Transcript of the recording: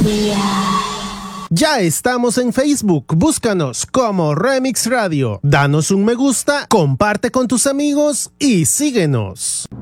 Ya estamos en Facebook, búscanos como Remix Radio. Danos un me gusta, comparte con tus amigos y síguenos.